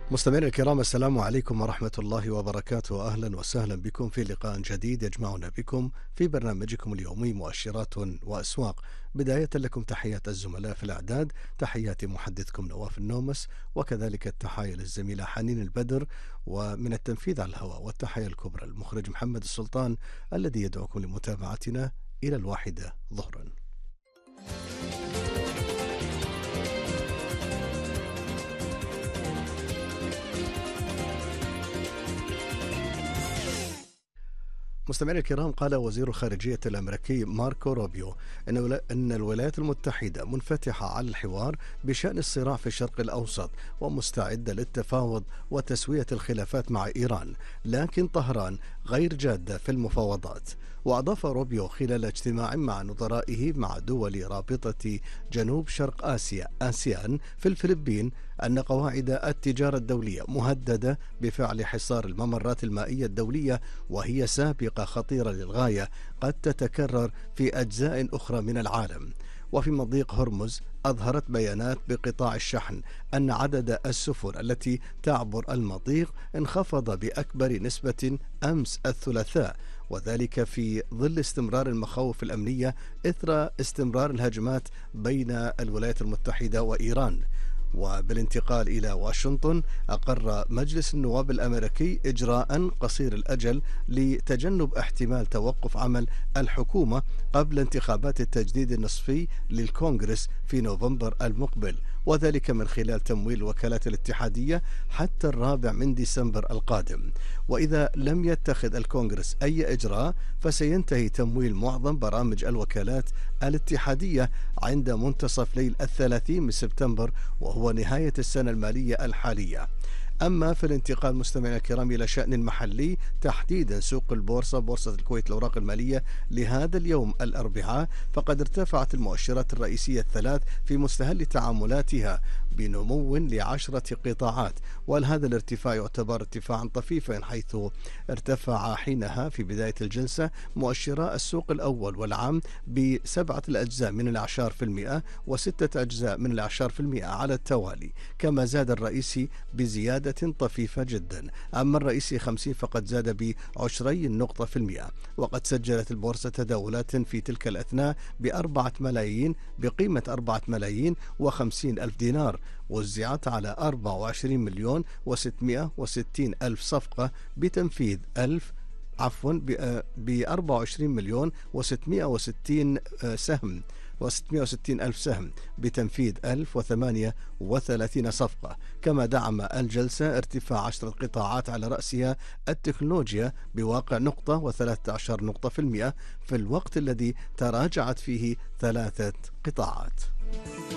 مستمعينا الكرام، السلام عليكم ورحمة الله وبركاته. أهلا وسهلا بكم في لقاء جديد يجمعنا بكم في برنامجكم اليومي مؤشرات وأسواق. بداية لكم تحيات الزملاء في الإعداد، تحياتي محدثكم نواف النومس، وكذلك التحايا للزميلة حنين البدر، ومن التنفيذ على الهواء والتحية الكبرى المخرج محمد السلطان الذي يدعوكم لمتابعتنا إلى 1 ظهرا. مستمعينا الكرام، قال وزير الخارجية الأمريكي ماركو روبيو إن الولايات المتحدة منفتحة على الحوار بشأن الصراع في الشرق الأوسط ومستعدة للتفاوض وتسوية الخلافات مع إيران، لكن طهران غير جادة في المفاوضات. وأضاف روبيو خلال اجتماع مع نظرائه مع دول رابطة جنوب شرق آسيا آسيان في الفلبين أن قواعد التجارة الدولية مهددة بفعل حصار الممرات المائية الدولية، وهي سابقة خطيرة للغاية قد تتكرر في أجزاء أخرى من العالم. وفي مضيق هرمز أظهرت بيانات بقطاع الشحن أن عدد السفن التي تعبر المضيق انخفض بأكبر نسبة أمس الثلاثاء، وذلك في ظل استمرار المخاوف الأمنية إثر استمرار الهجمات بين الولايات المتحدة وإيران. وبالانتقال إلى واشنطن، أقر مجلس النواب الأمريكي إجراء قصير الأجل لتجنب احتمال توقف عمل الحكومة قبل انتخابات التجديد النصفي للكونغرس في نوفمبر المقبل، وذلك من خلال تمويل الوكالات الاتحادية حتى 4 ديسمبر القادم. وإذا لم يتخذ الكونغرس أي إجراء فسينتهي تمويل معظم برامج الوكالات الاتحادية عند منتصف ليل 30 سبتمبر، وهو نهاية السنة المالية الحالية. أما في الانتقال مستمعينا الكرام إلى شأن محلي، تحديدا سوق البورصة، بورصة الكويت الأوراق المالية لهذا اليوم الأربعاء، فقد ارتفعت المؤشرات الرئيسية الثلاث في مستهل تعاملاتها بنمو ل10 قطاعات، وهذا الارتفاع يعتبر ارتفاعا طفيفا، حيث ارتفع حينها في بداية الجلسة مؤشرا السوق الأول والعام ب7 أجزاء من الأعشار في المئة و6 أجزاء من الأعشار في المئة على التوالي، كما زاد الرئيسي بزيادة طفيفة جدا. أما الرئيسي 50 فقد زاد ب20 نقطة في المئة. وقد سجلت البورصة تداولات في تلك الأثناء ب4 ملايين بقيمة 4,050,000 دينار، وزعت على 24,660,000 صفقة بتنفيذ ب 24,660 سهم و660 ألف سهم بتنفيذ 1038 صفقة. كما دعم الجلسة ارتفاع 10 قطاعات على رأسها التكنولوجيا بواقع نقطة و13 نقطة في المئة، في الوقت الذي تراجعت فيه 3 قطاعات.